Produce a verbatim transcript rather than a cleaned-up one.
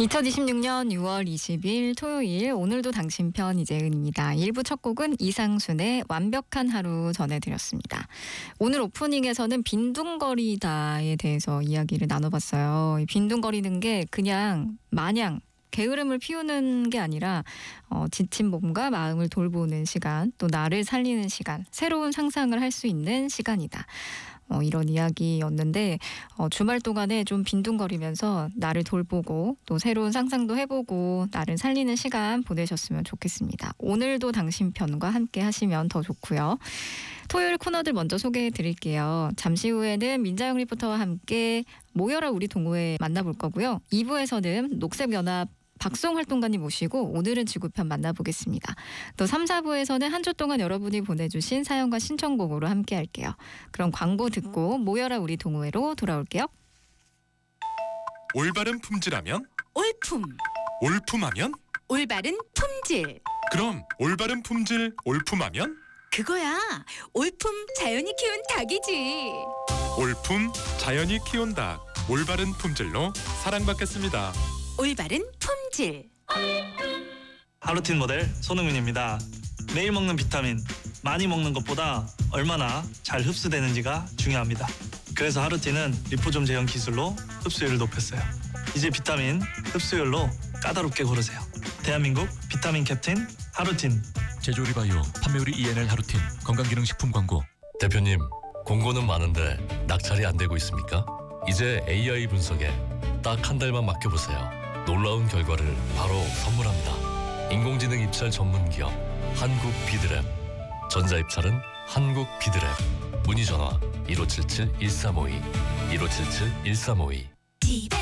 이천이십육 년 유월 이십일 토요일, 오늘도 당신 편 이재은입니다. 일 부 첫 곡은 이상순의 완벽한 하루 전해드렸습니다. 오늘 오프닝에서는 빈둥거리다에 대해서 이야기를 나눠봤어요. 이 빈둥거리는 게 그냥 마냥 게으름을 피우는 게 아니라 어, 지친 몸과 마음을 돌보는 시간, 또 나를 살리는 시간, 새로운 상상을 할 수 있는 시간이다. 어, 이런 이야기였는데 어, 주말 동안에 좀 빈둥거리면서 나를 돌보고 또 새로운 상상도 해보고 나를 살리는 시간 보내셨으면 좋겠습니다. 오늘도 당신 편과 함께 하시면 더 좋고요. 토요일 코너들 먼저 소개해 드릴게요. 잠시 후에는 민자영 리포터와 함께 모여라 우리 동호회 만나볼 거고요. 이 부에서는 녹색연합 박송 활동가님 모시고 오늘은 지구편 만나보겠습니다. 또 삼, 사 부에서는 한 주 동안 여러분이 보내주신 사연과 신청곡으로 함께 할게요. 그럼 광고 듣고 모여라 우리 동호회로 돌아올게요. 올바른 품질하면? 올품. 올품하면? 올바른 품질. 그럼 올바른 품질 올품하면? 그거야. 올품 자연이 키운 닭이지. 올품 자연이 키운 닭. 올바른 품질로 사랑받겠습니다. 올바른 품질. 하루틴 모델 손흥민입니다. 매일 먹는 비타민, 많이 먹는 것보다 얼마나 잘 흡수되는지가 중요합니다. 그래서 하루틴은 리포좀 제형 기술로 흡수율을 높였어요. 이제 비타민 흡수율로 까다롭게 고르세요. 대한민국 비타민 캡틴 하루틴. 제조리바이오 판매우리 이엔엘 하루틴 건강기능식품 광고. 대표님, 공고는 많은데 낙찰이 안 되고 있습니까? 이제 에이아이 분석에 딱 한 달만 맡겨보세요. 놀라운 결과를 바로 선물합니다. 인공지능 입찰 전문기업 한국 비드랩. 전자입찰은 한국 비드랩. 문의전화 일오칠칠 일삼오이 일오칠칠 일삼오이. 집에